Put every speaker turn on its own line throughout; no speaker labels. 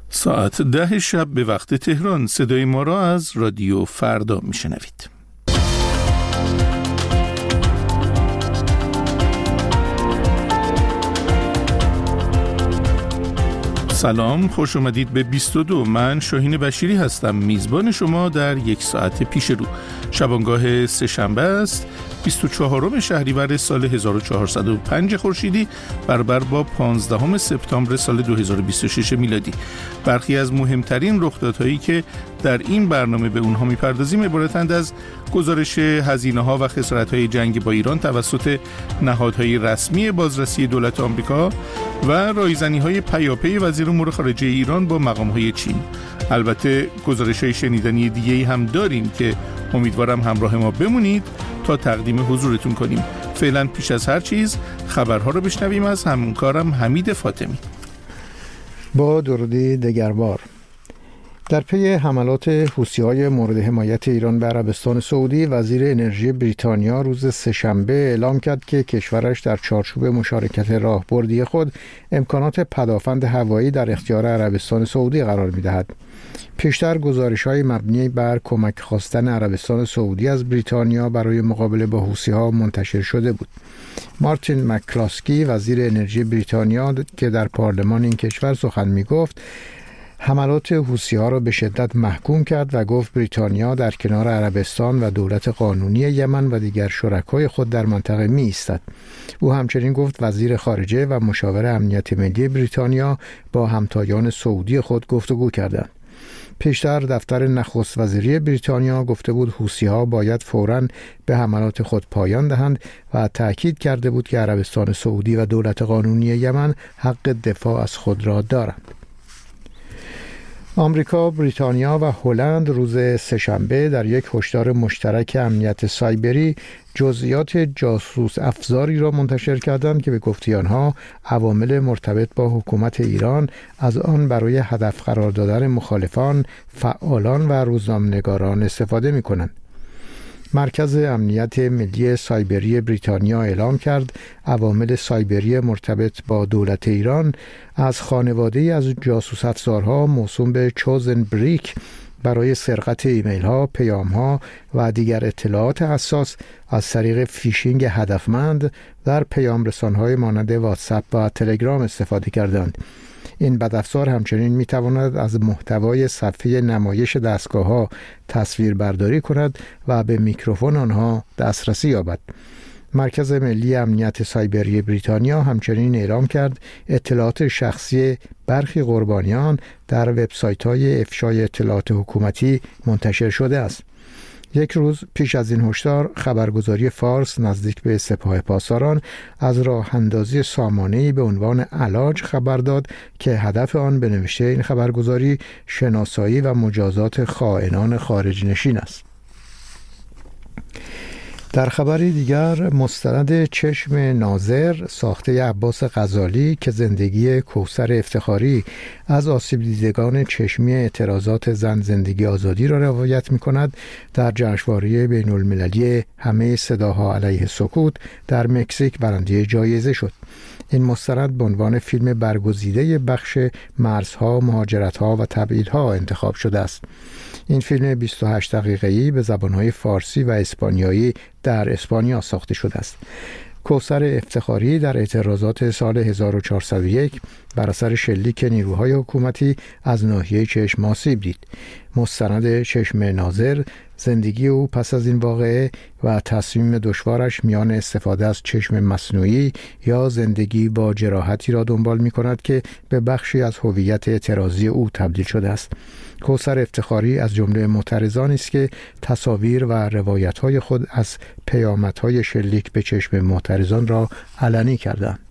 ساعت 10 شب به وقت تهران صدای ما را از رادیو فردا میشنوید. سلام، خوش اومدید به 22. من شاهین بشیری هستم، میزبان شما در یک ساعت پیش رو. شبانگاه سه‌شنبه است، 24 شهریور سال 1405 خورشیدی برابر با 15 سپتامبر سال 2026 میلادی. برخی از مهمترین رخدادهایی که در این برنامه به اونها میپردازیم عبارتند از گزارش هزینه‌ها و خسارت‌های جنگ با ایران توسط نهادهای رسمی بازرسی دولت آمریکا و رایزنی‌های پیاپی وزیر امور خارجه ایران با مقام‌های چین. البته گزارش‌های شنیدنی دیگه‌ای هم داریم که امیدوارم همراه ما بمونید تا تقدیم حضورتون کنیم. فعلا پیش از هر چیز خبرها رو بشنویم از همکارم حمید فاطمی.
با درودی دگربار. در پی حملات حوثی‌های مورد حمایت ایران به عربستان سعودی، وزیر انرژی بریتانیا روز سه‌شنبه اعلام کرد که کشورش در چارچوب مشارکت راهبردی خود امکانات پدافند هوایی در اختیار عربستان سعودی قرار می‌دهد. پیشتر گزارش‌های مبنی بر کمک خواستن عربستان سعودی از بریتانیا برای مقابله با حوثی‌ها منتشر شده بود. مارتین مکلاسکی وزیر انرژی بریتانیا که در پارلمان این کشور سخن می‌گفت، حملات حوثی‌ها را به شدت محکوم کرد و گفت بریتانیا در کنار عربستان و دولت قانونی یمن و دیگر شرکای خود در منطقه می ایستد. او همچنین گفت وزیر خارجه و مشاور امنیت ملی بریتانیا با همتایان سعودی خود گفتگو کردند. پیشتر دفتر نخست وزیری بریتانیا گفته بود حوثی‌ها باید فوراً به حملات خود پایان دهند و تأکید کرده بود که عربستان سعودی و دولت قانونی یمن حق دفاع از خود را دارند. آمریکا، بریتانیا و هلند روز سه‌شنبه در یک هشدار مشترک امنیت سایبری جزئیات جاسوس افزاری را منتشر کردند که به گفته آنها عوامل مرتبط با حکومت ایران از آن برای هدف قرار دادن مخالفان، فعالان و روزنامه‌نگاران استفاده می‌کنند. مرکز امنیت ملی سایبری بریتانیا اعلام کرد عوامل سایبری مرتبط با دولت ایران از خانواده‌ای از جاسوس افزارها موسوم به چوزن بریک برای سرقت ایمیل ها، پیام ها و دیگر اطلاعات حساس از طریق فیشینگ هدفمند در پیام رسان‌های مانند واتساپ و تلگرام استفاده کردند. این بدافزار همچنین میتواند از محتوای صفحه نمایش دستگاه‌ها تصویر برداری کند و به میکروفون آنها دسترسی یابد. مرکز ملی امنیت سایبری بریتانیا همچنین اعلام کرد اطلاعات شخصی برخی قربانیان در وبسایت‌های افشای اطلاعات حکومتی منتشر شده است. یک روز پیش از این هشدار، خبرگزاری فارس نزدیک به سپاه پاسداران از راه اندازی سامانه‌ای به عنوان علاج خبر داد که هدف آن به نوشته این خبرگزاری شناسایی و مجازات خائنان خارج نشین است. در خبری دیگر، مستند چشم ناظر ساخته عباس غزالی که زندگی کوثر افتخاری از آسیب دیدگان چشمی اعتراضات زن زندگی آزادی را روایت می کند، در جشنواره بین المللی همه صداها علیه سکوت در مکزیک برنده جایزه شد. این مستند به عنوان فیلم برگزیده بخش مرزها، مهاجرتها و تبعیدها انتخاب شده است. این فیلم 28 دقیقه‌ای به زبان‌های فارسی و اسپانیایی در اسپانیا ساخته شده است. کوثر افتخاری در اعتراضات سال 1401 بر اثر شلیک نیروهای حکومتی از ناحیه چشم آسیب دید. مستند چشم ناظر زندگی او پس از این واقعه و تصمیم دشوارش میان استفاده از چشم مصنوعی یا زندگی با جراحتی را دنبال می کند که به بخشی از هویت اعتراضی او تبدیل شده است. کوثر افتخاری از جمله معترضانی است که تصاویر و روایت‌های خود از پیامدهای شلیک به چشم معترضان را علنی کردند.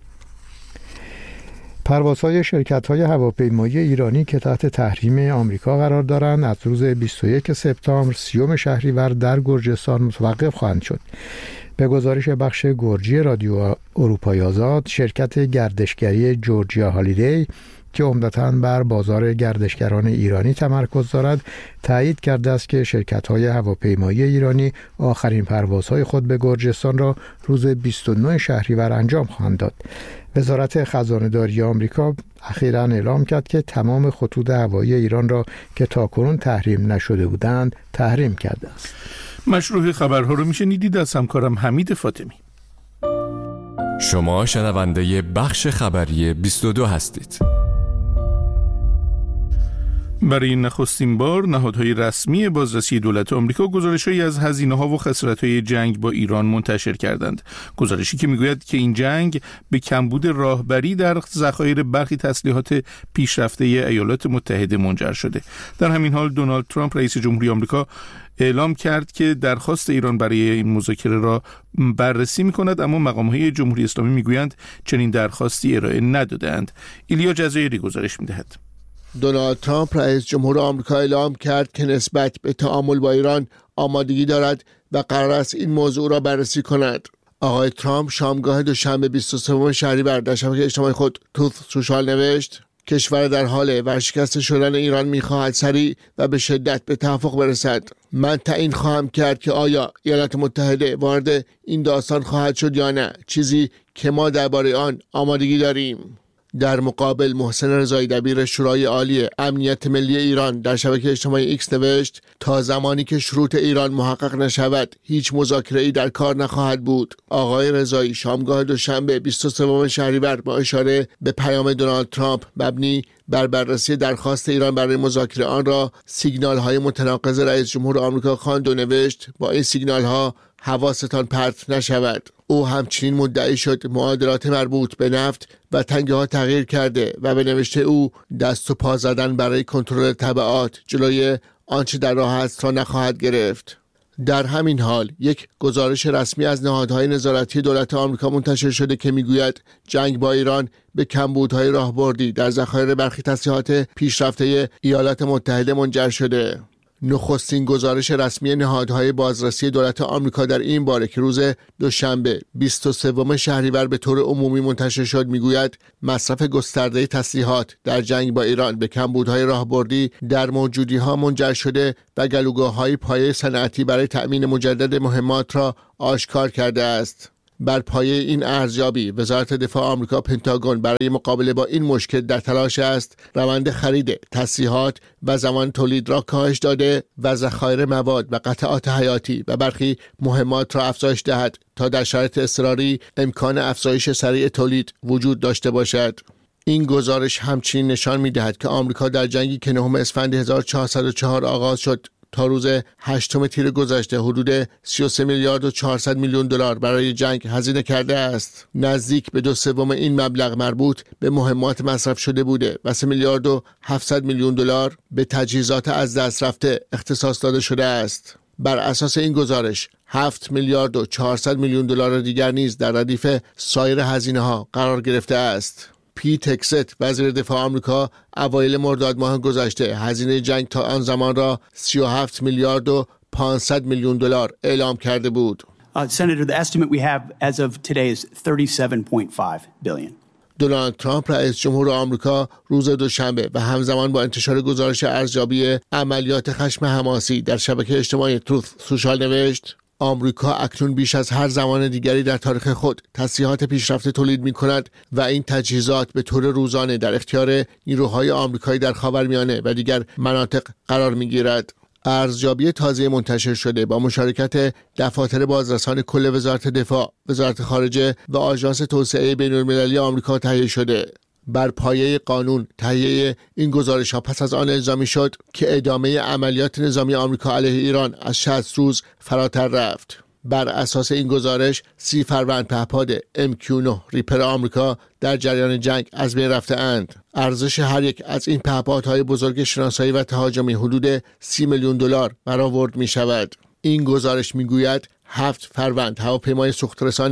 پروازهای شرکت‌های هواپیمایی ایرانی که تحت تحریم آمریکا قرار دارند از روز 21 سپتامبر 30 شهریور در گرجستان متوقف خواهند شد. به گزارش بخش گرجی رادیو اروپای آزاد، شرکت گردشگری جورجیا هالیدی که عمدتاً بر بازار گردشگران ایرانی تمرکز دارد تایید کرده است که شرکت‌های هواپیمایی ایرانی آخرین پروازهای خود به گرجستان را روز 29 شهریور انجام خواهند داد. وزارت خزانه‌داری آمریکا اخیراً اعلام کرد که تمام خطوط هوایی ایران را که تاکنون تحریم نشده بودند تحریم کرده است.
مشروع خبرها رو میشنیدید از همکارم حمید فاطمی.
شما شنونده بخش خبری 22 هستید.
برای نخستین بار نهادهای رسمی بازرسی دولت آمریکا گزارش‌هایی از هزینه‌ها و خسارت‌های جنگ با ایران منتشر کردند. گزارشی که میگوید که این جنگ به کمبود راهبری در ذخایر برخی تسلیحات پیشرفته ایالات متحده منجر شده. در همین حال دونالد ترامپ رئیس جمهوری آمریکا اعلام کرد که درخواست ایران برای این مذاکره را بررسی می‌کند، اما مقام‌های جمهوری اسلامی میگویند چنین درخواستی ارائه نداده‌اند. ایلیا جزایری گزارش می‌دهد.
دونالد ترامپ رئیس جمهور آمریکا اعلام کرد که نسبت به تعامل با ایران آمادگی دارد و قرار است این موضوع را بررسی کند. آقای ترامپ شامگاه دوشنبه 23 شهریور در شبکه اجتماعی خود توث سوشال نوشت: کشور در حال ورشکست شدن ایران می‌خواهد سریع و به شدت به توافق برسد. من تعیین خواهم کرد که آیا ایالات متحده وارد این داستان خواهد شد یا نه، چیزی که ما درباره آن آمادگی داریم. در مقابل محسن رضایی دبیر شورای عالی امنیت ملی ایران در شبکه اجتماعی ایکس نوشت: تا زمانی که شروط ایران محقق نشود هیچ مذاکره‌ای در کار نخواهد بود. آقای رضایی شامگاه دوشنبه 23 شهریور با اشاره به پیام دونالد ترامپ مبنی بر بررسی درخواست ایران برای مذاکره آن را سیگنال‌های متناقض رئیس جمهور آمریکا خواند و نوشت: با این سیگنال‌ها حواستان پرت نشود. او همچنین مدعی شد معادلات مربوط به نفت و تنگه ها تغییر کرده و به نوشته او دست و پا زدن برای کنترل تبعات جلوی آنچه در راه است را نخواهد گرفت. در همین حال یک گزارش رسمی از نهادهای نظارتی دولت آمریکا منتشر شده که میگوید جنگ با ایران به کمبودهای راهبردی در ذخایر برخی تسلیحات پیشرفته ایالات متحده منجر شده. نخستین گزارش رسمی نهادهای بازرسی دولت آمریکا در این باره که روز دوشنبه 23 شهریور به طور عمومی منتشر شد میگوید مصرف گسترده تسلیحات در جنگ با ایران به کمبودهای راهبردی در موجودی‌ها منجر شده و گلوگاه‌های پایه صنعتی برای تأمین مجدد مهمات را آشکار کرده است. بر پایه این ارزیابی وزارت دفاع آمریکا پنتاگون برای مقابله با این مشکل در تلاش است روند خرید تسلیحات و زمان تولید را کاهش داده و ذخایر مواد و قطعات حیاتی و برخی مهمات را افزایش دهد تا در شرایط اضطراری امکان افزایش سریع تولید وجود داشته باشد. این گزارش همچنین نشان می‌دهد که آمریکا در جنگی که 9 اسفند 1404 آغاز شد تا روز 8 تیر گذشته حدود 33 میلیارد و 400 میلیون دلار برای جنگ هزینه کرده است. نزدیک به 2/3 این مبلغ مربوط به مهمات مصرف شده بوده و 3 میلیارد و 700 میلیون دلار به تجهیزات از دست رفته اختصاص داده شده است. بر اساس این گزارش 7 میلیارد و 400 میلیون دلار دیگر نیز در ردیف سایر هزینه‌ها قرار گرفته است. پیت هگست وزیر دفاع آمریکا اوایل مرداد ماه گذشته هزینه جنگ تا آن زمان را 37 میلیارد و 500 میلیون دلار اعلام کرده بود.
Senator, the estimate we have as of today is 37.5 billion.
دونالد ترامپ رئیس جمهور آمریکا روز دوشنبه و همزمان با انتشار گزارش ارزیابی عملیات خشم حماسی در شبکه اجتماعی توث سوشال نوشت: آمریکا اکنون بیش از هر زمان دیگری در تاریخ خود تسلیحات پیشرفته تولید می‌کند و این تجهیزات به طور روزانه در اختیار نیروهای آمریکایی در خاورمیانه و دیگر مناطق قرار می‌گیرد. ارزیابی تازه منتشر شده با مشارکت دفاتر بازرسان کل وزارت دفاع، وزارت خارجه و آژانس توسعه بین‌المللی آمریکا تهیه شده. بر پایه قانون تهیه این گزارش‌ها پس از آن الزامی شد که ادامه عملیات نظامی آمریکا علیه ایران از 60 روز فراتر رفت. بر اساس این گزارش 30 فروند پهپاد MQ-9 ریپر آمریکا در جریان جنگ از بین رفته اند. ارزش هر یک از این پهپادهای بزرگ شناسایی و تهاجمی حدود 30 میلیون دلار برآورد می شود. این گزارش می گوید 7 فروند هواپیمای سوخترسان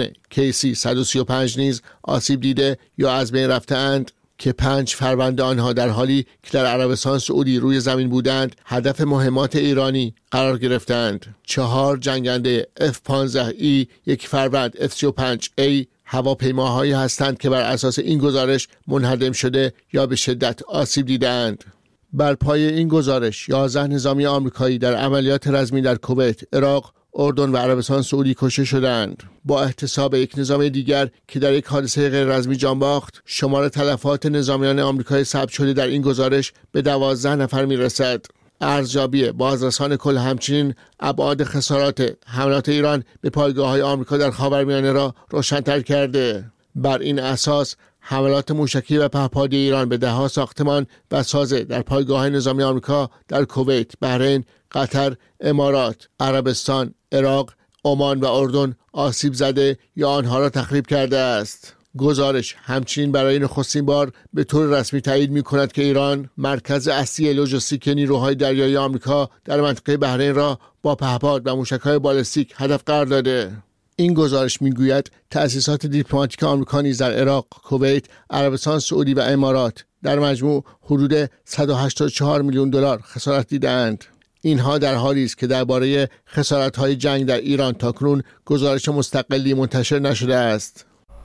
KC-135 نیز آسیب دیده یا از بین رفته اند که 5 فروند آنها در حالی که در عربستان سعودی روی زمین بودند هدف مهمات ایرانی قرار گرفتند. 4 جنگنده F-15E، 1 فروند F-35A، هواپیماهایی هستند که بر اساس این گزارش منهدم شده یا به شدت آسیب دیدند. بر پای این گزارش 11 نظامی آمریکایی در عملیات رزمی در کویت، عراق، اردن و عربستان سعودی کشته شدند. با احتساب یک نظامی دیگر که در یک حادثه غیر رزمی جان باخت، شمار تلفات نظامیان آمریکایی ثبت شده در این گزارش به 12 نفر میرسد. ارزیابی بازرسان کل همچنین ابعاد خسارات حملات ایران به پایگاه‌های آمریکا در خاورمیانه را روشن‌تر کرده. بر این اساس حملات موشکی و پهپادی ایران به ده‌ها ساختمان و سازه در پایگاه‌های نظامی آمریکا در کویت، بحرین، قطر، امارات، عربستان، عراق، عمان و اردن آسیب زده یا آنها را تخریب کرده است. گزارش همچنین برای نخستین بار به طور رسمی تایید می‌کند که ایران مرکز اصلی لوجستیک نیروهای دریایی آمریکا در منطقه بحرین را با پهپاد و موشک‌های بالستیک هدف قرار داده. این گزارش میگوید تأسیسات دیپلماتیک آمریکا نیز در عراق، کویت، عربستان سعودی و امارات در مجموع حدود 184 میلیون دلار خسارت دیده‌اند. اینها در حالی است که درباره خسارت‌های جنگ در ایران تاکنون گزارش مستقلی منتشر نشده است.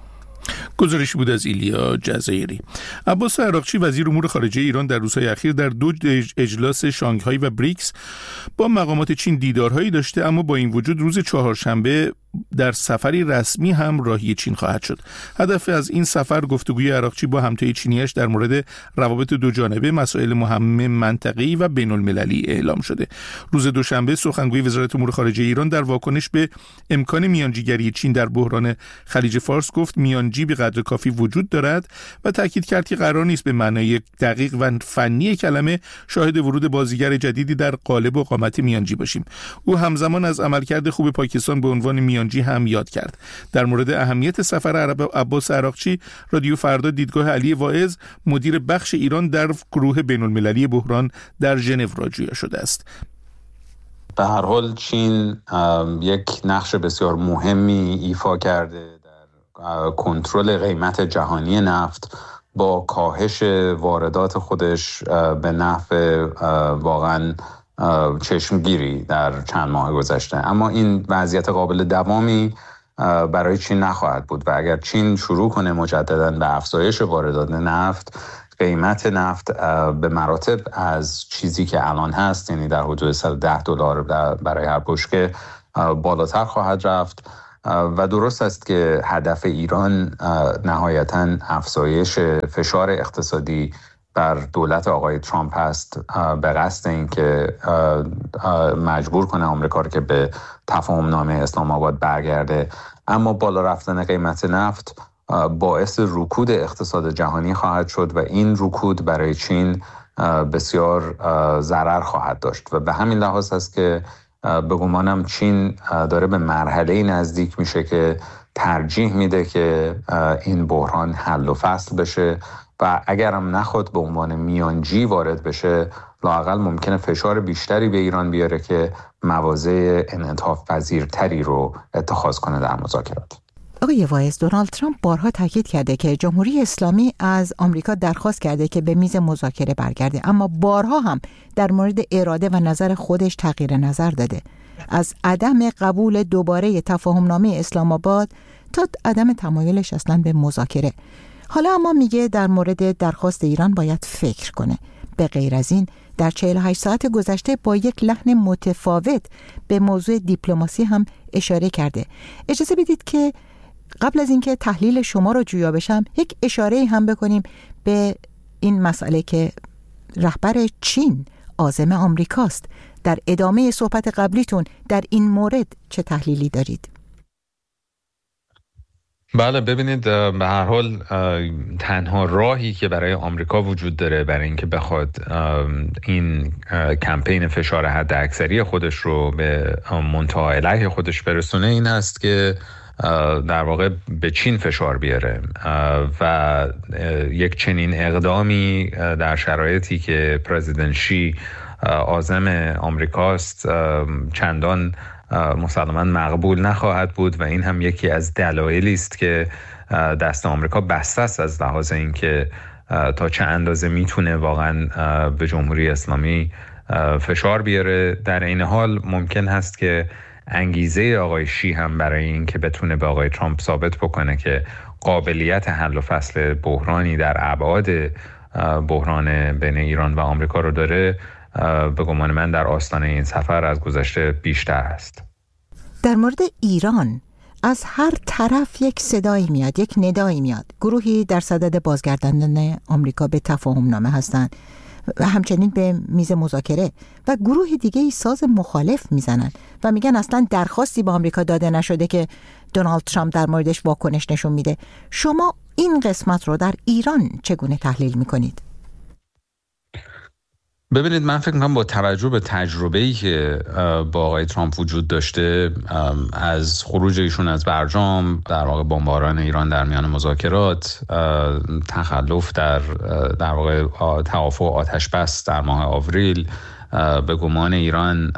گزارشی بود از ایلیا جزایری. عباس عراقچی وزیر امور خارجه ایران در روزهای اخیر در 2 اجلاس شانگهای و بریکس با مقامات چین دیدارهایی داشته، اما با این وجود روز چهارشنبه در سفری رسمی هم راهی چین خواهد شد. هدف از این سفر گفتگوی عراقچی با همتای چینیش در مورد روابط دو جانبه، مسائل مهم منطقه‌ای و بین‌المللی اعلام شده. روز دوشنبه سخنگوی وزارت امور خارجه ایران در واکنش به امکان میانجیگری چین در بحران خلیج فارس گفت میانجی به قدر کافی وجود دارد و تاکید کرد که قرار نیست به معنای دقیق و فنی کلمه شاهد ورود بازیگر جدیدی در قالب و قامت میانجی باشیم. او همزمان از عملکرد خوب پاکستان به عنوان میانجی هم یاد کرد. در مورد اهمیت سفر عباس عراقچی، رادیو فردا دیدگاه علی واعظ، مدیر بخش ایران در گروه بین‌المللی بحران در ژنو را جویا شده است.
به هر حال چین یک نقش بسیار مهمی ایفا کرده در کنترل قیمت جهانی نفت با کاهش واردات خودش به نفع واقعاً چشمگیری در چند ماه گذشته. اما این وضعیت قابل دوامی برای چین نخواهد بود و اگر چین شروع کنه مجدداً به افزایش واردات نفت، قیمت نفت به مراتب از چیزی که الان هست، یعنی در حدود $110 برای هر بشکه، بالاتر خواهد رفت. و درست است که هدف ایران نهایتاً افزایش فشار اقتصادی بر دولت آقای ترامپ است، به قصد این که مجبور کنه آمریکا رو که به تفاهم نامه اسلام آباد برگرده. اما بالا رفتن قیمت نفت باعث رکود اقتصاد جهانی خواهد شد و این رکود برای چین بسیار ضرر خواهد داشت و به همین لحاظ است که به گمانم چین داره به مرحله نزدیک میشه که ترجیح میده که این بحران حل و فصل بشه و اگرم نخواد به عنوان میانجی وارد بشه، لااقل ممکنه فشار بیشتری به ایران بیاره که مواضع انعطاف پذیرتری رو اتخاذ کنه در مذاکرات.
آقای واعظ، دونالد ترامپ بارها تاکید کرده که جمهوری اسلامی از آمریکا درخواست کرده که به میز مذاکره برگرده، اما بارها هم در مورد اراده و نظر خودش تغییر نظر داده، از عدم قبول دوباره تفاهمنامه اسلام آباد تا عدم تمایلش اصلا به مذاکره. حالا اما میگه در مورد درخواست ایران باید فکر کنه. به غیر از این در 48 ساعت گذشته با یک لحن متفاوت به موضوع دیپلماسی هم اشاره کرده. اجازه بدید که قبل از اینکه تحلیل شما رو جویا بشم یک اشاره هم بکنیم به این مسئله که رهبر چین عازم آمریکاست. در ادامه صحبت قبلیتون در این مورد چه تحلیلی دارید؟
بله، ببینید، به هر حال تنها راهی که برای آمریکا وجود داره برای اینکه بخواد این کمپین فشار حداکثری خودش رو به منتهی علیه خودش برسونه این است که در واقع به چین فشار بیاره و یک چنین اقدامی در شرایطی که پرزیدنت شی عازم آمریکاست چندان مسلماً مقبول نخواهد بود و این هم یکی از دلایلی است که دست آمریکا بسته است از لحاظ اینکه تا چه اندازه میتونه واقعاً به جمهوری اسلامی فشار بیاره. در این حال ممکن هست که انگیزه آقای شی هم برای این که بتونه به آقای ترامپ ثابت بکنه که قابلیت حل و فصل بحرانی در ابعاد بحران بین ایران و آمریکا رو داره، به گمان من در آستانه این سفر از گذشته بیشتر است. در مورد ایران
از هر طرف یک صدایی میاد، یک ندایی میاد. گروهی در صدد بازگرداندن آمریکا به تفاهم نامه هستند و همچنین به میز مذاکره، و گروه دیگه ساز مخالف میزنن و میگن اصلا درخواستی به آمریکا داده نشده که دونالد ترامپ در موردش واکنش نشون میده. شما این قسمت رو در ایران چگونه تحلیل میکنید؟
ببینید، من فکر میکنم با توجه به تجربه‌ای که با آقای ترامپ وجود داشته از خروج ایشون از برجام، در واقع بمباران ایران در میان مذاکرات، تخلف در واقع توافق آتش بس در ماه آوریل، به گمان ایران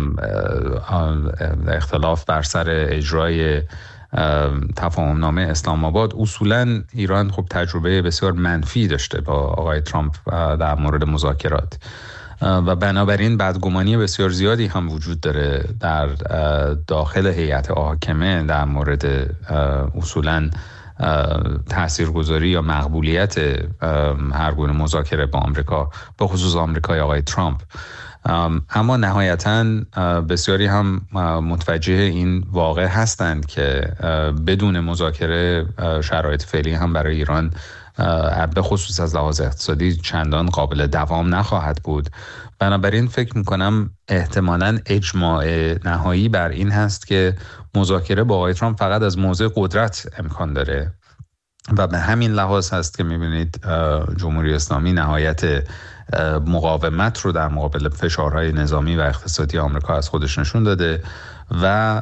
اختلاف بر سر اجرای تفاهم نامه اسلام آباد، اصولاً ایران خب تجربه بسیار منفی داشته با آقای ترامپ در مورد مذاکرات و بنابراین بدگمانی بسیار زیادی هم وجود داره در داخل هیئت حاکمه در مورد اصولاً تاثیرگذاری یا مقبولیت هر گونه مذاکره با آمریکا، به خصوص آمریکای آقای ترامپ. اما نهایتاً بسیاری هم متوجه این واقع هستند که بدون مذاکره شرایط فعلی هم برای ایران به خصوص از لحاظ اقتصادی چندان قابل دوام نخواهد بود. بنابراین فکر میکنم احتمالاً اجماع نهایی بر این هست که مذاکره با آقای ترامپ فقط از موضع قدرت امکان داره و به همین لحاظ هست که میبینید جمهوری اسلامی نهایت مقاومت رو در مقابل فشارهای نظامی و اقتصادی آمریکا از خودش نشون داده و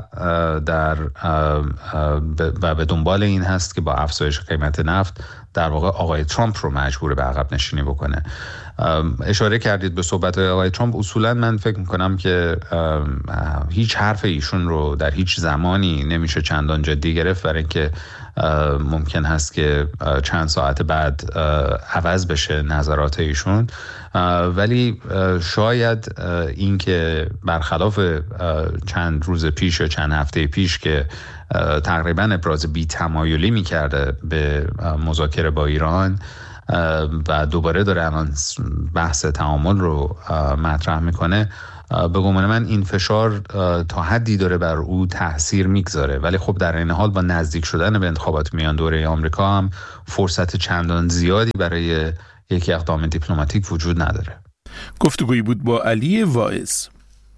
به دنبال این هست که با افزایش قیمت نفت در واقع آقای ترامپ رو مجبور به عقب نشینی بکنه. اشاره کردید به صحبت‌های آقای ترامپ. اصولاً من فکر می‌کنم که هیچ حرف ایشون رو در هیچ زمانی نمیشه چندان جدی گرفت، برای اینکه ممکن هست که چند ساعت بعد عوض بشه نظرات ایشون، ولی شاید این که برخلاف چند روز پیش یا چند هفته پیش که تقریباً ابراز بی‌تمایلی می‌کرده به مذاکره با ایران و دوباره داره الان بحث تعامل رو مطرح میکنه، به گمان من این فشار تا حدی داره بر او تاثیر میگذاره، ولی خب در این حال با نزدیک شدن به انتخابات میان دوره آمریکا هم فرصت چندان زیادی برای یک اقدام دیپلماتیک وجود نداره.
گفتگویی بود با علی واعظ.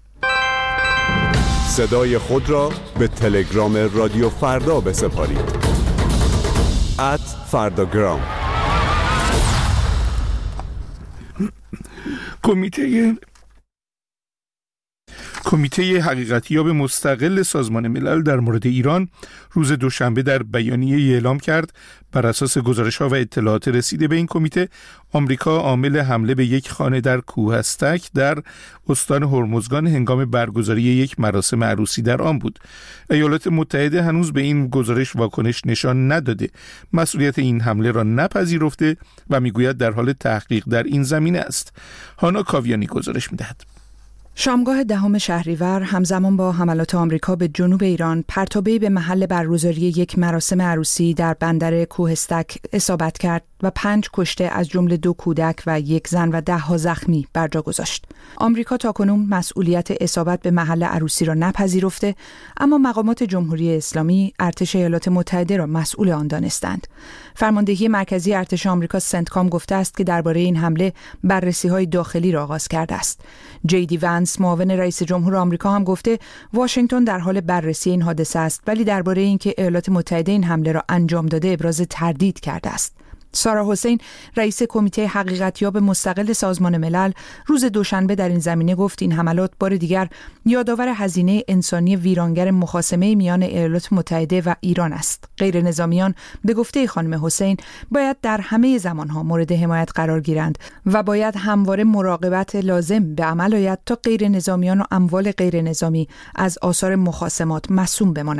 صدای خود را به تلگرام رادیو فردا بسپارید. @فرداگرام.
کمیته حقیقتیاب مستقل سازمان ملل در مورد ایران روز دوشنبه در بیانیه‌ای اعلام کرد بر اساس گزارش‌ها و اطلاعات رسیده به این کمیته، آمریکا عامل حمله به یک خانه در کوهستک در استان هرمزگان هنگام برگزاری یک مراسم عروسی در آن بود. ایالات متحده هنوز به این گزارش واکنش نشان نداده، مسئولیت این حمله را نپذیرفته و میگوید در حال تحقیق در این زمینه است. هانا کاویانی گزارش می‌دهد.
شامگاه 10 شهریور همزمان با حملات آمریکا به جنوب ایران، پرتابه‌ای به محل برگزاری یک مراسم عروسی در بندر کوهستک اصابت کرد و 5 کشته از جمله 2 کودک و 1 زن و 10 زخمی بر جا گذاشت. آمریکا تاکنون مسئولیت اصابت به محل عروسی را نپذیرفته، اما مقامات جمهوری اسلامی ارتش ایالات متحده را مسئول آن دانستند. فرماندهی مرکزی ارتش آمریکا سنتکام گفته است که درباره این حمله بررسی‌های داخلی را آغاز کرده است. جی دی ونس، معاون رئیس جمهور آمریکا، هم گفته واشنگتن در حال بررسی این حادثه است، ولی درباره اینکه ایالات متحده این حمله را انجام داده ابراز تردید کرده است. سارا حسین، رئیس کمیته حقیقتیاب مستقل سازمان ملل، روز دوشنبه در این زمینه گفت این حملات بار دیگر یادآور هزینه انسانی ویرانگر مخاصمه میان ایالات متحده و ایران است. غیر نظامیان به گفته خانم حسین باید در همه زمانها مورد حمایت قرار گیرند و باید همواره مراقبت لازم به عمل آید تا غیر نظامیان و اموال غیر نظامی از آثار مخاصمات معصوم بمانند.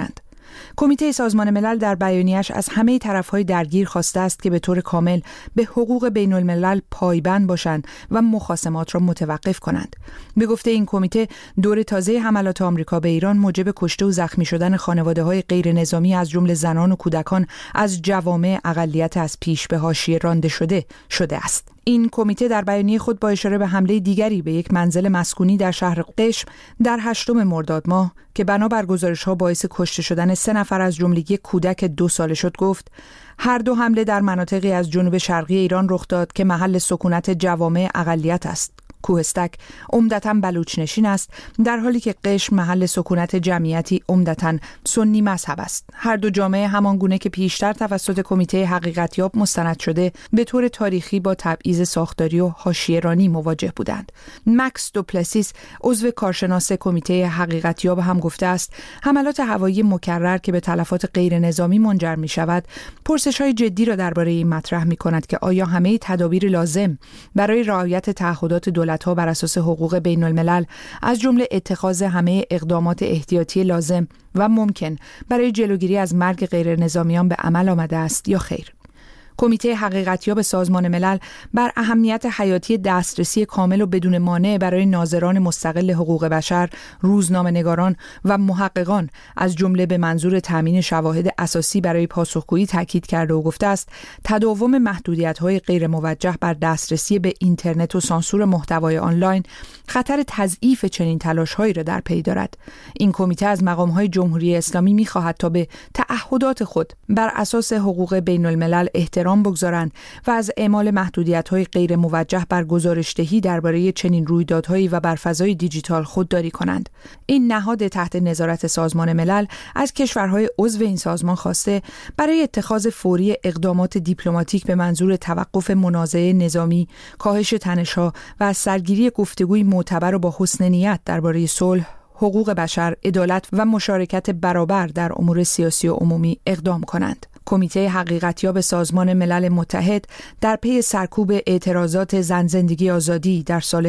کمیته سازمان ملل در بیانیه‌اش از همه طرف‌های درگیر خواسته است که به طور کامل به حقوق بین الملل پایبند باشند و مخاصمات را متوقف کنند. به گفته این کمیته، دور تازه حملات آمریکا به ایران موجب کشته و زخمی شدن خانواده‌های غیر نظامی از جمله زنان و کودکان از جوامع اقلیت از پیش به حاشیه رانده شده است. این کمیته در بیانیه خود با اشاره به حمله دیگری به یک منزل مسکونی در شهر قشم در 8 مرداد ماه که بنابر گزارش‌ها باعث کشته شدن 3 نفر از جمله یک کودک 2 ساله شد گفت هر دو حمله در مناطقی از جنوب شرقی ایران رخ داد که محل سکونت جوامع اقلیت است. کوهستک عمدتاً بلوچ نشین است، در حالی که قشم محل سکونت جمعیتی عمدتاً سنی مذهب است. هر دو جامعه همانگونه که پیشتر توسط کمیته حقیقتیاب مستند شده به طور تاریخی با تبعیض ساختاری و حاشیه‌رانی مواجه بودند. مکس دوپلسیس عضو کارشناس کمیته حقیقتیاب هم گفته است حملات هوایی مکرر که به تلفات غیر نظامی منجر می شود پرسش‌های جدی را درباره این مطرح می کند که آیا همه تدابیر لازم برای رعایت تعهدات دولت‌ها بر اساس حقوق بین الملل از جمله اتخاذ همه اقدامات احتیاطی لازم و ممکن برای جلوگیری از مرگ غیر نظامیان به عمل آمده است یا خیر. کمیته حقیقتیاب سازمان ملل بر اهمیت حیاتی دسترسی کامل و بدون مانع برای ناظران مستقل حقوق بشر، روزنامه‌نگاران و محققان از جمله به منظور تامین شواهد اساسی برای پاسخگویی تاکید کرده و گفته است تداوم محدودیت‌های غیر موجه بر دسترسی به اینترنت و سانسور محتوای آنلاین خطر تضعیف چنین تلاش‌هایی را در پی دارد. این کمیته از مقام‌های جمهوری اسلامی می‌خواهد تا به تعهدات خود بر اساس حقوق بین الملل احترام بگذارند و از اعمال محدودیت‌های غیر موجه بر گزارش‌دهی درباره چنین رویدادهایی و بر فضای دیجیتال خودداری کنند. این نهاد تحت نظارت سازمان ملل از کشورهای عضو این سازمان خواسته برای اتخاذ فوری اقدامات دیپلماتیک به منظور توقف منازعه نظامی، کاهش تنش‌ها و از سرگیری گفتگوی معتبر و با حسن نیت درباره صلح، حقوق بشر، عدالت و مشارکت برابر در امور سیاسی و عمومی اقدام کنند. کمیته حقیقتیاب سازمان ملل متحد در پی سرکوب اعتراضات زن زندگی آزادی در سال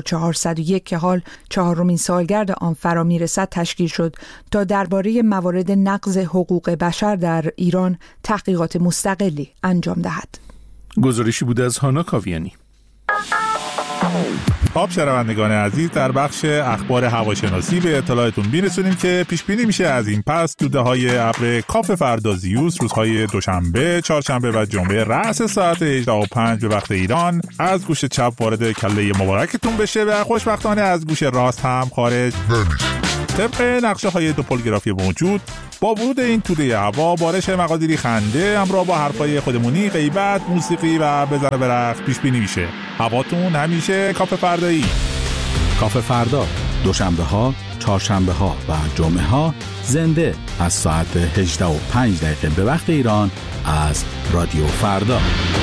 1401 که حال 4مین سالگرد آن فرا میرسد تشکیل شد تا درباره موارد نقض حقوق بشر در ایران تحقیقات مستقلی انجام دهد.
گزارشی بود از هانا کاویانی.
خب شنوندگان عزیز، در بخش اخبار هواشناسی به اطلاعتون میرسونیم که پیش بینی میشه از این پس دوده‌های ابر کاف فردازیوس روزهای دوشنبه، چهارشنبه و جمعه رأس ساعت 18:05 به وقت ایران از گوش چپ وارد کله مبارکتون بشه و خوشبختانه از گوش راست هم خارج نمیشه. طبق نقشه‌های دوپولگرافی موجود با ورود این توده هوا بارش مقادیری خنده همراه با حرفای خودمونی، غیبت، موسیقی و بزنه برقص پیش بینی میشه. هواتون همیشه کاف فردایی.
کاف فردا دوشنبه ها، چهارشنبه ها و جمعه ها زنده از ساعت 18:05 به وقت ایران از رادیو فردا.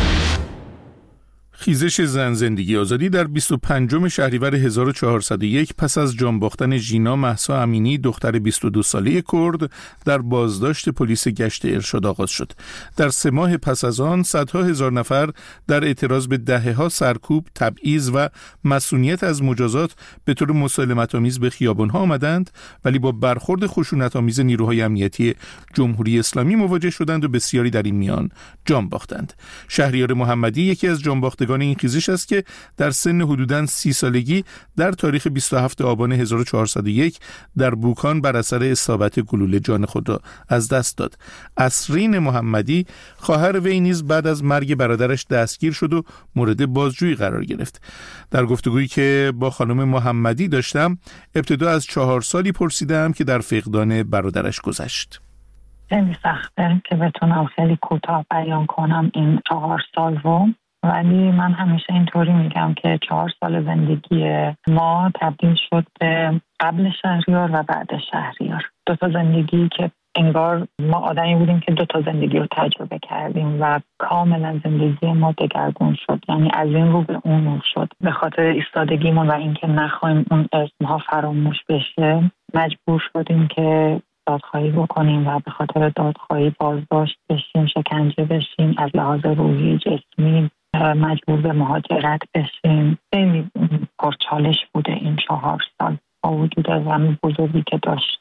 خیزش زن زندگی آزادی در 25 شهریور 1401 پس از جان باختن ژینا مهسا امینی دختر 22 ساله کرد در بازداشت پلیس گشت ارشاد آغاز شد. در 3 ماه پس از آن صدها هزار نفر در اعتراض به دهه‌ها سرکوب، تبعیض و مسئولیت از مجازات به طور مسالمت‌آمیز به خیابان‌ها آمدند، ولی با برخورد خشونت‌آمیز نیروهای امنیتی جمهوری اسلامی مواجه شدند و بسیاری در این میان جان باختند. شهریار محمدی یکی از جان باختگان این خیزش است که در سن حدوداً 30 سالگی در تاریخ 27 آبان 1401 در بوکان بر اثر اصابت گلوله جان خود را از دست داد. اسرین محمدی خواهر وی نیز بعد از مرگ برادرش دستگیر شد و مورد بازجویی قرار گرفت. در گفتگویی که با خانم محمدی داشتم ابتدا از 4 سالی پرسیدم که در فقدان برادرش گذشت.
خیلی سخته که بتونم خیلی کوتاه بیان کنم این 4 سال رو، ولی من همیشه اینطوری میگم که 4 سال زندگی ما تبدیل شد به قبل شهریار و بعد شهریار. 2 تا زندگی که انگار ما آدمی بودیم که 2 تا زندگی رو تجربه کردیم و کاملا زندگی ما دگرگون شد. یعنی از این رو به اون رو شد. به خاطر ایستادگیمون و اینکه نخواهیم اون اسمها فراموش بشه مجبور شدیم که دادخواهی بکنیم و به خاطر دادخواهی بازداشت بشیم، شکنجه بشیم، از لحاظ روحی، جسمی مجبور به مهاجرت بشیم. خیلی پرچالش بوده این 4 سال با وجود غم بزرگی که داشتیم.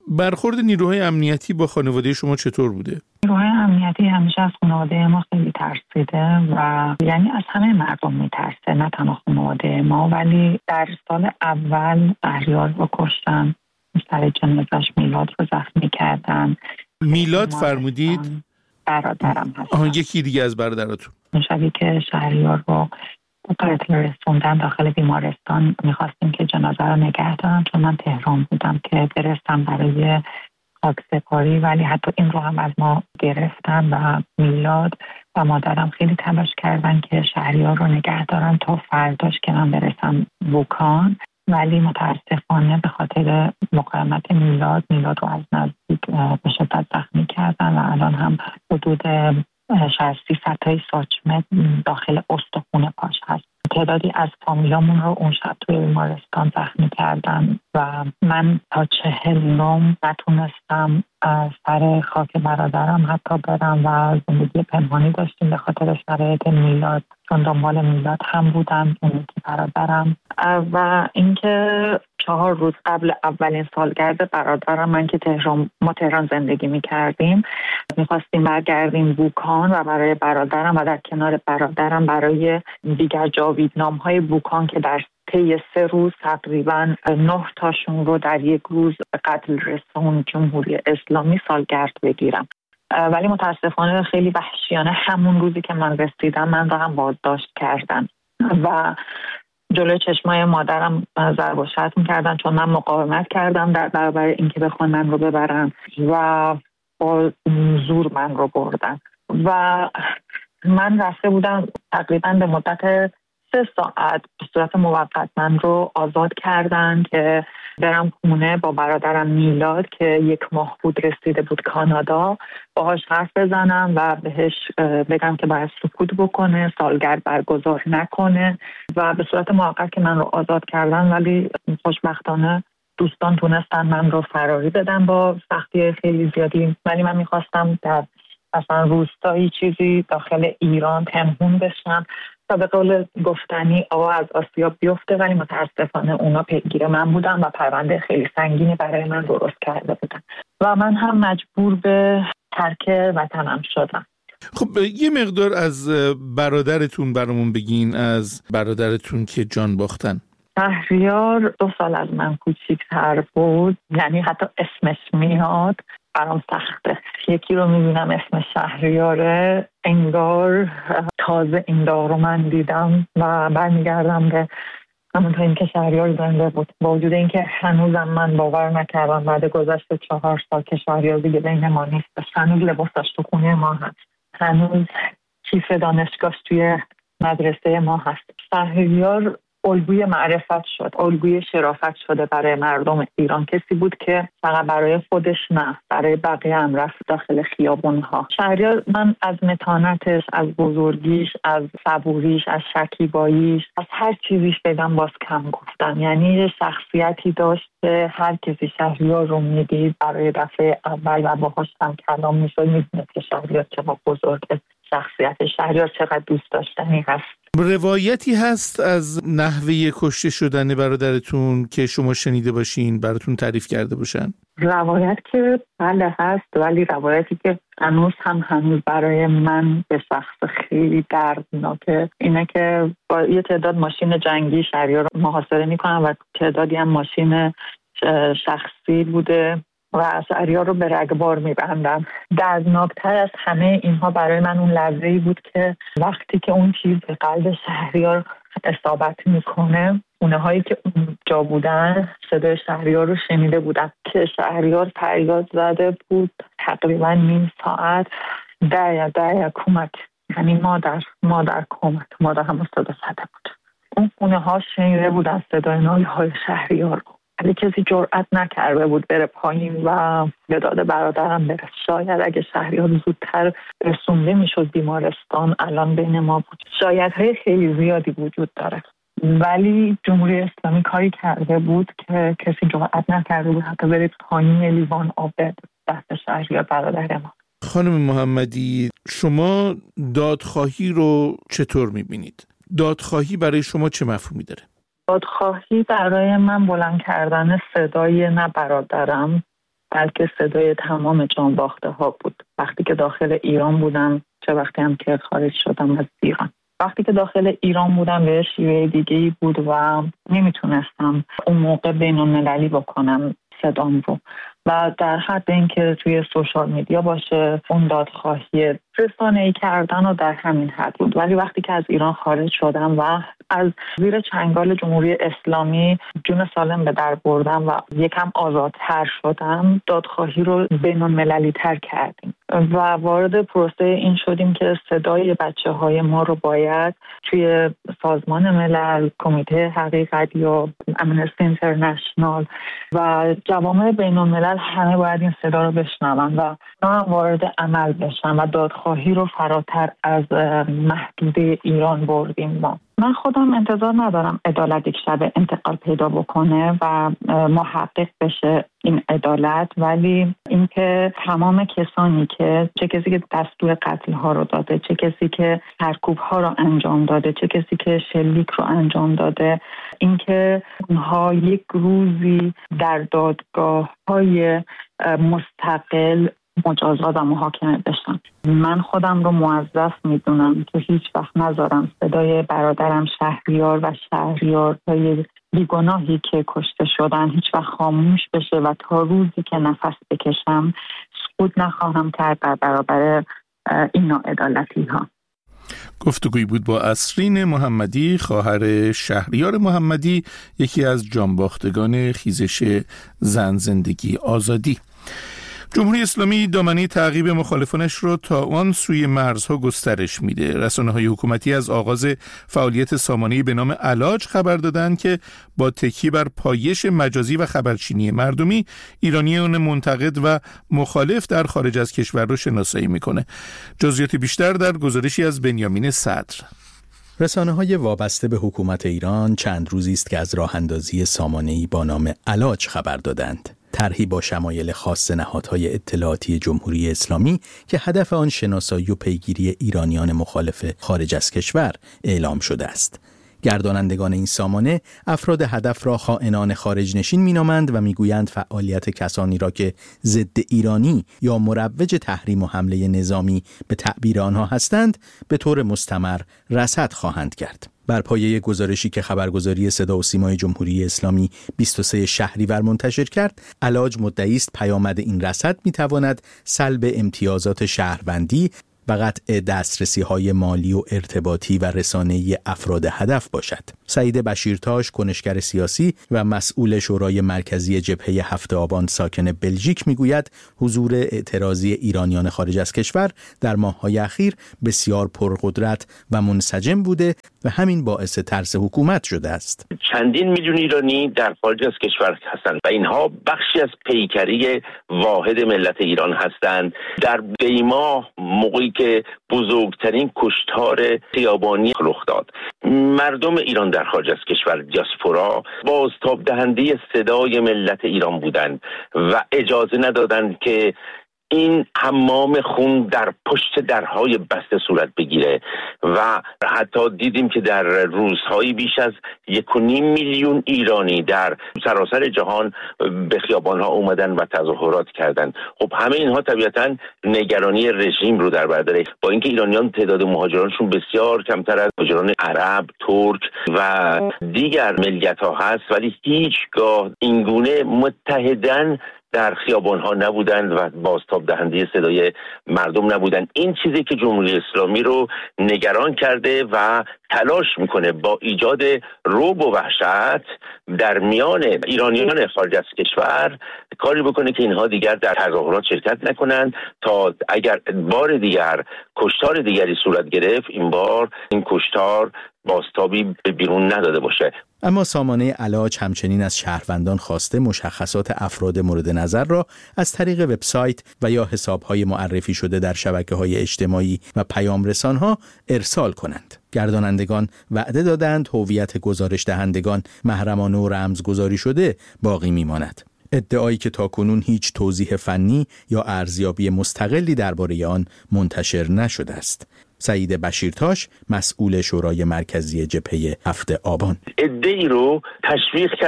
برخورد نیروهای امنیتی با خانواده شما چطور بوده؟
نیروهای امنیتی همیشه از خانواده ما خیلی ترسیده و یعنی از همه مردم میترسه، نه تنها خانواده ما. ولی در سال اول شهریار رو کشتن، سر جنازش میلاد رو زخمی کردن.
میلاد فرمودید؟
برادرم هست.
یکی دیگه از برادراتون؟
اون شبی که شهریار رو قتل رسوندن داخل بیمارستان میخواستیم که جنازه رو نگه دارن، چون من تهران بودم که برستم برای خاکسپاری، ولی حتی این رو هم از ما گرفتن و میلاد و مادرم خیلی تلاش کردن که شهریار رو نگه دارن تا فرداش که من برسم بوکان. ولی متاسفانه به خاطر مقاومت میلاد رو از نزدیک به شدت زخمی کردن و الان هم حدود 600 تای ساچمه داخل استخوان پاش هست. تعدادی از فامیلامون رو اون شب توی بیمارستان زخمی کردن و من تا 40 نوم نتونستم سر خاک برادرم حتی برم و زندگی پنهانی داشتیم به خاطر شرایط میلاد، چون دنبال میلاد هم بودم اون که برادرم. و اینکه 4 روز قبل اولین سالگرد برادرم، من که ما تهران زندگی می‌کردیم، می‌خواستیم برگردیم بوکان و برای برادرم و در کنار برادرم برای دیگر جاویدنام‌های بوکان که در طی 3 روز تقریباً 9 تاشون رو در یک روز قتل رسون جمهوری اسلامی سالگرد بگیرم. ولی متاسفانه خیلی وحشیانه همون روزی که من رسیدم من رو هم بازداشت کردن و جلوی چشمای مادرم ضرب و شتم کردن، چون من مقاومت کردم در برابر اینکه بخوان من رو ببرن و با زور من رو بردن. و من رفته بودم تقریبا به مدت 3 ساعت به صورت موقت من رو آزاد کردن که برم خونه با برادرم میلاد که 1 ماه بود رسیده بود کانادا، باهاش حرف بزنم و بهش بگم که باید سکوت بکنه، سالگرد برگزار نکنه و به صورت موقت که من رو آزاد کردن. ولی خوشبختانه دوستان تونستن من رو فراری بدن با سختی خیلی زیادی. ولی من میخواستم در مثلا روستایی چیزی داخل ایران پنهون بشم تا به قول گفتنی آقا از آسیا بیفته، ولی متاسفانه اونا پیگیر من بودن و پرونده خیلی سنگینی برای من درست کرده بودن و من هم مجبور به ترک وطنم شدم.
خب یه مقدار از برادرتون برامون بگین، از برادرتون که جان باختن.
شهریار 2 سال از من کوچیک‌تر بود، یعنی حتی اسمش میاد برام سخته. یکی رو میبینم اسم شهریاره، انگار تازه این دار رو من دیدم و برمیگردم به همونطور این که شهریار زنده بود. با وجود این که هنوزم من باور نکردم بعد گذشت 4 سال که شهریار دیگه بین ما نیست، هنوز لباسش تو خونه ما هست، هنوز کیف دانشگاهش توی مدرسه ما هست. شهریار الگوی معرفت شد، الگوی شرافت شده برای مردم ایران. کسی بود که فقط برای خودش نه، برای بقیه هم رفت داخل خیابون‌ها. شهریار، من از متانتش، از بزرگیش، از صبوریش، از شکیباییش، از هر چیزیش بگم باز کم گفتم. یعنی یه شخصیتی داشت که هر کسی شهریار رو میدید برای دفعه اول و باهاش هم کلام میشد میدونید که شهریار چقدر بزرگه، شخصیت شهریار چقدر دوست داشتنی هست.
روایتی هست از نحوه کشته شدن برادرتون که شما شنیده باشین، براتون تعریف کرده باشن؟
روایت که بله هست، ولی روایتی که هنوز برای من به شخص خیلی دردناکه اینه که با یه تعداد ماشین جنگی شهریار رو محاصره میکنن و تعدادی هم ماشین شخصی بوده و شهریار رو به رگبار میبندن. دردناکتر از همه اینها برای من اون لحظه‌ای بود که وقتی که اون چیز به قلب شهریار اصابت میکنه، اونهایی که اونجا بودن صدای شهریار رو شنیده بودن که شهریار فریاد زده بود تقریبا نیم ساعت، دایا کمک، یعنی مادر کمک، مادر هم صدا زده بود. اون خونه ها شنیده بودن صدای ناله های شهریار، ولی کسی جرئت نکرده بود بره پایین و به داد برادرم برسه. شاید اگه شهریار زودتر رسونده میشد بیمارستان الان بین ما بود. شایدهای خیلی زیادی وجود داره، ولی جمهوری اسلامی کاری کرده بود که کسی جرئت نکرده بود حتی بره پایین لیوان آب دست شهریار برادر ما.
خانم محمدی، شما دادخواهی رو چطور میبینید؟ دادخواهی برای شما چه مفهومی داره؟
دادخواهی برای من بلند کردن صدای نه برادرم بلکه صدای تمام جانباخته ها بود. وقتی که داخل ایران بودم، چه وقتی هم که خارج شدم از ایران. وقتی که داخل ایران بودم به شیوه دیگه‌ای بود و نمیتونستم اون موقع بین‌المللی بکنم صدام رو، و در حد اینکه توی سوشال میدیا باشه اون دادخواهی رسانه‌ای کردن و در همین حد بود. ولی وقتی که از ایران خارج شدم و از زیر چنگال جمهوری اسلامی جون سالم به در بردم و یکم آزادتر شدم، دادخواهی رو بین‌المللی تر کردیم و وارد پروسه این شدیم که صدای بچه‌های ما رو باید توی سازمان ملل، کمیته حقیقت یا امنستی اینترنشنال و جوامع بین‌الملل همه باید این صدا رو بشنون و وارد عمل بشن و دادخواهی رو فراتر از محدوده ایران بردیم. من خودم انتظار ندارم عدالت یک شب انتقال پیدا بکنه و محقق بشه این عدالت، ولی اینکه تمام کسانی که چه کسی که دستور قتل ها رو داده، چه کسی که سرکوب ها رو انجام داده، چه کسی که شلیک رو انجام داده، اینکه اونها یک روزی در دادگاه های مستقل مجازات و محاکمه بشن. من خودم رو موظف میدونم که هیچ وقت نذارم صدای برادرم شهریار و شهریارهای بیگناهی که کشته شدن هیچ وقت خاموش بشه و تا روزی که نفس بکشم سکوت نخواهم کرد در برابر این ناعدالتی ها.
گفتگویی بود با اسرین محمدی، خواهر شهریار محمدی، یکی از جانباختگان خیزش زن زندگی آزادی. جمهوری اسلامی دامنه تعقیب مخالفانش رو تا آن سوی مرزها گسترش میده. رسانه‌های حکومتی از آغاز فعالیت سامانه‌ای به نام علاج خبر دادند که با تکیه بر پایش مجازی و خبرچینی مردمی، ایرانیان منتقد و مخالف در خارج از کشور رو شناسایی میکنه. جزئیات بیشتر در گزارشی از بنیامین صدر.
رسانه‌های وابسته به حکومت ایران چند روزی است که از راه‌اندازی سامانه‌ای با نام علاج خبر دادند. طرحی با شمایل خاص نهادهای اطلاعاتی جمهوری اسلامی که هدف آن شناسایی و پیگیری ایرانیان مخالف خارج از کشور اعلام شده است. گردانندگان این سامانه افراد هدف را خائنان خارج نشین مینامند و میگویند فعالیت کسانی را که ضد ایرانی یا مروج تحریم و حمله نظامی به تعبیر آنها هستند به طور مستمر رصد خواهند کرد. بر پایه گزارشی که خبرگزاری صدا و سیمای جمهوری اسلامی 23 شهریور منتشر کرد، علاج مدعی است پیامد این رصد میتواند سلب امتیازات شهروندی و قطع دسترسی‌های مالی و ارتباطی و رسانه‌ای افراد هدف باشد. سعید بشیرتاش، کنشگر سیاسی و مسئول شورای مرکزی جبهه 7 آبان ساکن بلژیک میگوید حضور اعتراضی ایرانیان خارج از کشور در ماه‌های اخیر بسیار پرقدرت و منسجم بوده و همین باعث ترس حکومت شده است.
چندین میلیون ایرانی در خارج از کشور هستند و اینها بخشی از پیکری واحد ملت ایران هستند. در دیماه موقعی که بزرگترین کشتار خیابانی رخ داد، مردم ایران در خارج از کشور، دیاسپورا، بازتاب دهنده صدای ملت ایران بودند و اجازه ندادند که این حمام خون در پشت درهای بسته صورت بگیره و حتی دیدیم که در روزهای بیش از 1.5 میلیون ایرانی در سراسر جهان به خیابانها اومدن و تظاهرات کردند. خب همه اینها طبیعتاً نگرانی رژیم رو در بر داره، با اینکه ایرانیان تعداد مهاجرانشون بسیار کمتر از مهاجران عرب، ترک و دیگر ملیت‌ها هست، ولی هیچگاه اینگونه متحداً در خیابان‌ها نبودند و بازتاب دهنده صدای مردم نبودند. این چیزی که جمهوری اسلامی رو نگران کرده و تلاش میکنه با ایجاد رعب و وحشت در میان ایرانیان خارج از کشور کاری بکنه که اینها دیگر در تظاهرات شرکت نکنند تا اگر بار دیگر کشتار دیگری صورت گرفت، این بار این کشتار بازتابی به بیرون نداده باشه.
اما سامانه علاج همچنین از شهروندان خواسته مشخصات افراد مورد نظر را از طریق وبسایت و یا حساب‌های معرفی شده در شبکه‌های اجتماعی و پیام رسان‌ها ارسال کنند. گردانندگان وعده دادند هویت گزارش دهندگان محرمانه و رمزگذاری شده باقی میماند. ادعایی که تاکنون هیچ توضیح فنی یا ارزیابی مستقلی درباره آن منتشر نشده است. سعید بشیرتاش، مسئول شورای مرکزی جبهه 7 آبان:
ادعایی رو تشویق کردن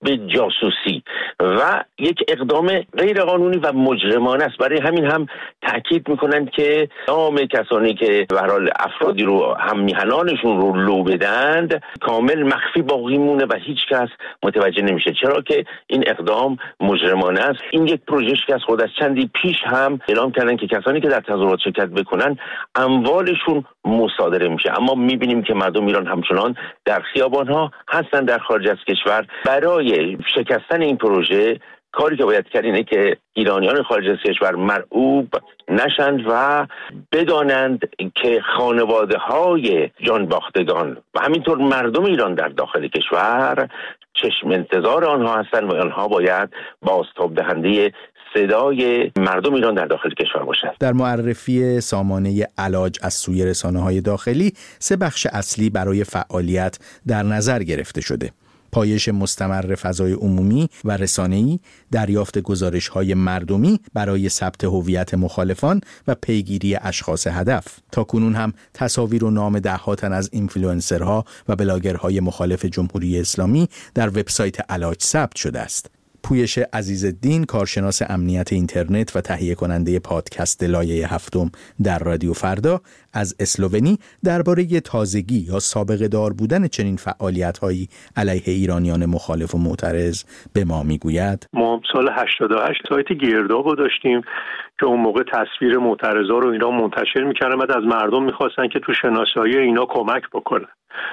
به جاسوسی و یک اقدام غیرقانونی و مجرمانه است. برای همین هم تاکید میکنند که نام کسانی که به هر حال افرادی رو هم میهنانشون رو لو بدند کامل مخفی باقی مونه و هیچ کس متوجه نمیشه، چرا که این اقدام مجرمانه است. این یک پروژه که از خود از چندی پیش هم اعلام کردن که کسانی که در تظاهرات شرکت بکنن اموالشون مصادره میشه، اما میبینیم که مردم ایران همچنان در خیابانها هستن در خارج از کشور. برای شکستن این پروژه کاری که باید کرد اینه که ایرانیان خارج از کشور مرعوب نشند و بدانند که خانواده‌های جانباختگان و همینطور مردم ایران در داخل کشور چشم انتظار آنها هستند و آنها باید بازتاب دهنده صدای مردم ایران در داخل کشور باشد.
در معرفی سامانه علاج از سوی رسانه‌های داخلی 3 بخش اصلی برای فعالیت در نظر گرفته شده: پایش مستمر فضای عمومی و رسانه‌ای، دریافت گزارش‌های مردمی برای ثبت هویت مخالفان و پیگیری اشخاص هدف. تاکنون هم تصاویر و نام ده‌ها تن از اینفلوئنسرها و بلاگرهای مخالف جمهوری اسلامی در وبسایت علاج ثبت شده است. پویش عزیزالدین، کارشناس امنیت اینترنت و تهیه کننده پادکست لایه هفتم در رادیو فردا از اسلوونی، درباره تازگی یا سابقه دار بودن چنین فعالیت‌هایی علیه ایرانیان مخالف و معترض به ما میگوید:
ما سال 88 سایت گرداب رو داشتیم که اون موقع تصویر معترضا رو اینا منتشر می‌کردن و از مردم می‌خواستن که تو شناسایی اینا کمک بکنن.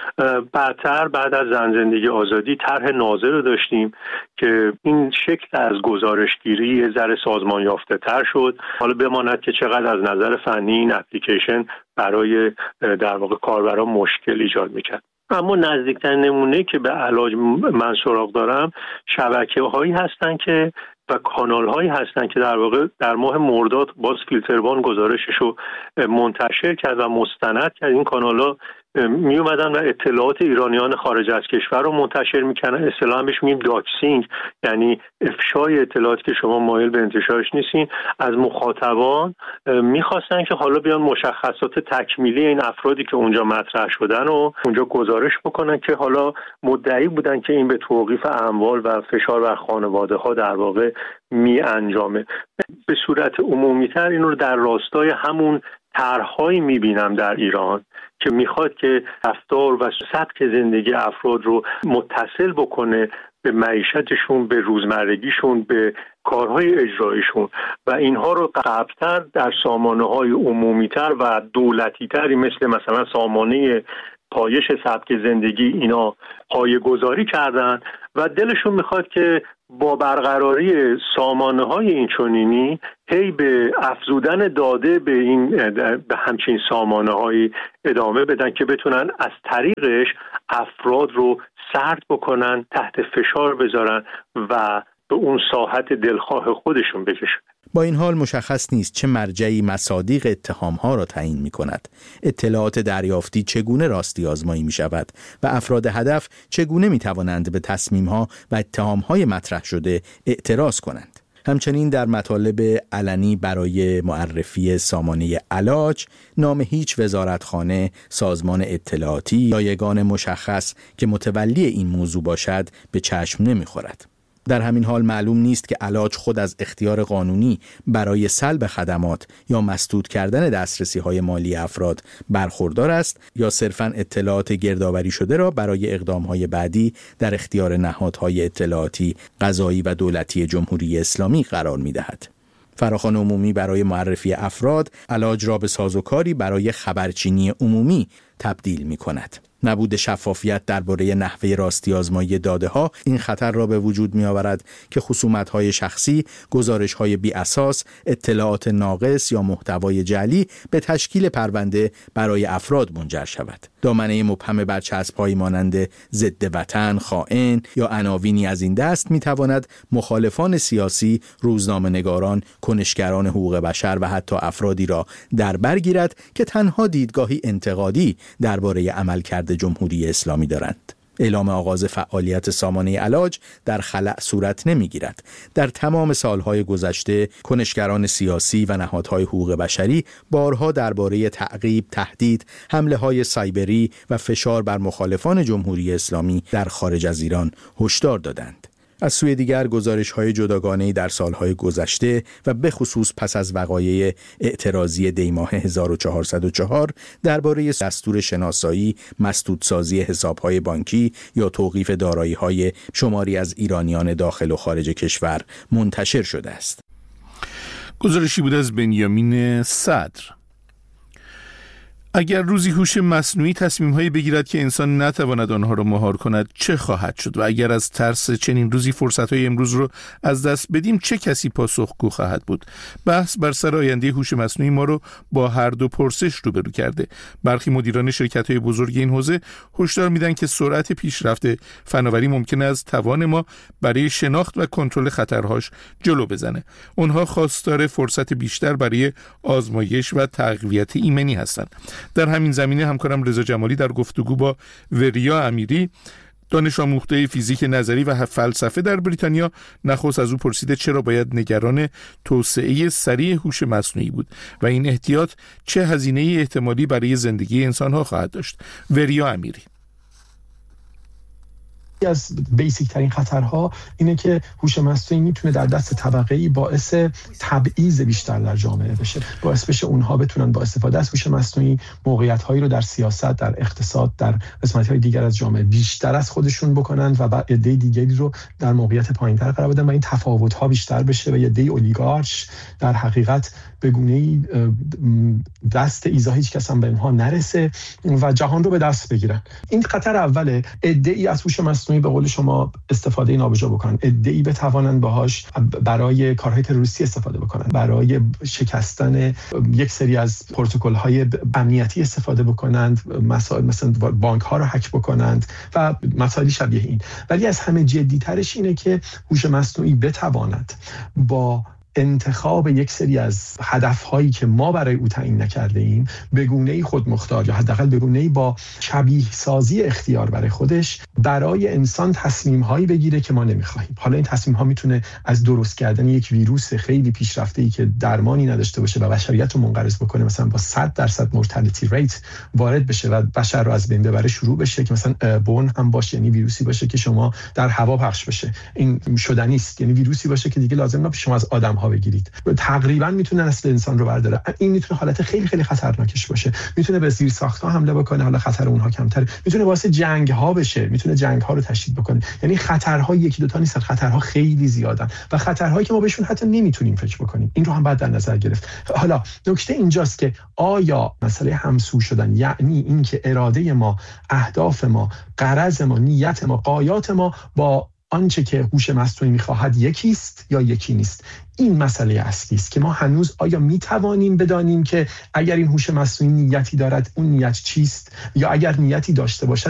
بعد از زن زندگی آزادی طرح ناظر رو داشتیم که این شکل از گزارشگیری یه ذره سازمان یافته تر شد. حالا بماند که چقدر از نظر فنی این اپلیکیشن برای در واقع کاربران مشکل ایجاد میکرد. اما نزدیکترین نمونه که به علاج من سراغ دارم شبکه‌هایی هستن که و کانال‌هایی هستن که در واقع در ماه مرداد باز فیلتروان گزارشش رو منتشر کرد و مستند کرد. این کانال‌ها می اومدن و اطلاعات ایرانیان خارج از کشور رو منتشر میکنن. اصطلاحاً بهش میگیم داکسینگ، یعنی افشای اطلاعاتی که شما مایل به انتشارش نیستین. از مخاطبان میخواستن که حالا بیان مشخصات تکمیلی این افرادی که اونجا مطرح شدن و اونجا گزارش بکنن که حالا مدعی بودن که این به توقیف اموال و فشار بر خانواده ها در واقع می انجامه. به صورت عمومی‌تر این رو در راستای همون طرح‌هایی می‌بینم در ایران که میخواد که رفتار و سبک زندگی افراد رو متصل بکنه به معیشتشون، به روزمرگیشون، به کارهای اجرایشون و اینها رو قبل‌تر در سامانه‌های عمومی‌تر و دولتی‌تری مثلا سامانه پایش سبک زندگی اینا پایه‌گذاری کردن و دلشون میخواد که با برقراری سامانه‌های اینچنینی هی به افزودن داده به همچین سامانه‌هایی ادامه بدن که بتونن از طریقش افراد رو سرد بکنن، تحت فشار بذارن و به اون ساحت دلخواه خودشون بکشن.
با این حال مشخص نیست چه مرجعی مصادیق اتهام‌ها را تعیین می‌کند. اطلاعات دریافتی چگونه راستی آزمایی می‌شود و افراد هدف چگونه می‌توانند به تصمیم‌ها و اتهام‌های مطرح شده اعتراض کنند. همچنین در مطالب علنی برای معرفی سامانه علاج نام هیچ وزارتخانه، سازمان اطلاعاتی یا یگان مشخص که متولی این موضوع باشد به چشم نمی‌خورد. در همین حال معلوم نیست که علاج خود از اختیار قانونی برای سلب خدمات یا مسدود کردن دسترسی‌های مالی افراد برخوردار است یا صرفاً اطلاعات گردآوری شده را برای اقدام‌های بعدی در اختیار نهادهای اطلاعاتی، قضایی و دولتی جمهوری اسلامی قرار می‌دهد. فراخوان عمومی برای معرفی افراد علاج را به سازوکاری برای خبرچینی عمومی تبدیل می‌کند. نبود شفافیت درباره نحوه راستی آزمایی داده‌ها این خطر را به وجود می‌آورد که خصومت‌های شخصی، گزارش‌های بی اساس، اطلاعات ناقص یا محتوای جعلی به تشکیل پرونده برای افراد منجر شود. دامنه مبهم برچسب‌هایی مانند ضد وطن، خائن یا عناوینی از این دست می‌تواند مخالفان سیاسی، روزنامه‌نگاران، کنشگران حقوق بشر و حتی افرادی را در بر گیرد که تنها دیدگاهی انتقادی درباره عملکرد جمهوری اسلامی دارند. اعلام آغاز فعالیت سامانه علاج در خلأ صورت نمی‌گیرد. در تمام سالهای گذشته کنشگران سیاسی و نهادهای حقوق بشری بارها درباره تعقیب، تهدید، حمله‌های سایبری و فشار بر مخالفان جمهوری اسلامی در خارج از ایران هشدار دادند. از سوی دیگر گزارش‌های جداگانه‌ای در سالهای گذشته و به خصوص پس از وقایع اعتراضی دیماه 1404 درباره دستور شناسایی، مسدودسازی حساب‌های بانکی یا توقیف دارایی‌های شماری از ایرانیان داخل و خارج کشور منتشر شده است.
گزارشی بود از بنیامین صدر. اگر روزی هوش مصنوعی تصمیم‌هایی بگیرد که انسان نتواند آنها را مهار کند، چه خواهد شد؟ و اگر از ترس چنین روزی فرصت‌های امروز رو از دست بدیم، چه کسی پاسخگو خواهد بود؟ بحث بر سر آینده هوش مصنوعی ما رو با هر دو پرسش روبرو کرده. برخی مدیران شرکت‌های بزرگ این حوزه هشدار میدن که سرعت پیشرفت فناوری ممکن است توان ما برای شناخت و کنترل خطرهاش جلو بزنه. اونها خواستار فرصت بیشتر برای آزمایش و تقویت ایمنی هستند. در همین زمینه همکارم رضا جمالی در گفتگو با وریا امیری، دانش آموخته فیزیک نظری و فلسفه در بریتانیا، نخست از او پرسیده چرا باید نگران توسعه سریع هوش مصنوعی بود و این احتیاط چه هزینه احتمالی برای زندگی انسان‌ها خواهد داشت. وریا امیری:
از بیسیک ترین خطرها اینه که هوش مصنوعی میتونه در دست طبقه‌ای باعث تبعیض بیشتر در جامعه بشه، باعث بشه اونها بتونن با استفاده از هوش مصنوعی موقعیت‌هایی رو در سیاست، در اقتصاد، در قسمت‌های دیگر از جامعه بیشتر از خودشون بکنن و بعد عده دیگری رو در موقعیت پایین‌تر قرار بدن و این تفاوت‌ها بیشتر بشه و عده اولیگارش در حقیقت به گونه‌ای دست ایزا هیچ کس هم به اونها نرسه و جهان رو به دست بگیرن. این خطر اوله. عده‌ای از هوش مصنوعی به قول شما استفاده نابجا بکنن، عده‌ای بتوانن باهاش برای کارهای تروریستی استفاده بکنن، برای شکستن یک سری از پروتکل‌های امنیتی استفاده بکنند، مسائل مثلا بانک‌ها رو هک بکنند و مسائلی شبیه این. ولی از همه جدی‌ترش اینه که هوش مصنوعی بتواند با انتخاب یک سری از هدف‌هایی که ما برای او تعیین نکرده ایم به گونه‌ای خودمختار یا حداقل به گونه‌ای با شبیه سازی اختیار برای خودش برای انسان تصمیم‌هایی بگیره که ما نمی‌خواهیم. حالا این تصمیم‌ها میتونه از درست کردن یک ویروس خیلی پیشرفته‌ای که درمانی نداشته باشه و بشریت رو منقرض بکنه، مثلا با 100% مورتالیتی ریت وارد بشه و بشر رو از بین ببره، شروع بشه که مثلا بون هم باشه، یعنی ویروسی باشه که شما در هوا پخش بشه. این شدنی است، یعنی ویروسی باشه که دیگه لازم نباشه شما از آدم ها بگیرید. تقریبا میتونه نسل انسان رو برداره. این میتونه حالت خیلی خیلی خطرناکش باشه. میتونه به زیر ساخت‌ها حمله بکنه، حالا خطر اونها کمتره. میتونه واسه جنگ ها بشه، میتونه جنگ ها رو تشدید بکنه. یعنی خطرها یکی دو تا نیستن، خطرها خیلی زیادن و خطرهایی که ما بهشون حتی نمیتونیم فکر بکنیم. این رو هم باید در نظر گرفت. حالا نکته اینجاست که آیا مسئله همسو شدن، یعنی این که اراده ما، اهداف ما، غرض ما، نیت ما، غایات ما با آنچه که هوش مصنوعی می‌خواهد یکی است یا یکی نیست؟ این مسئله اصلی است که ما هنوز آیا می‌توانیم بدانیم که اگر این هوش مصنوعی نیتی دارد اون نیت چیست، یا اگر نیتی داشته باشد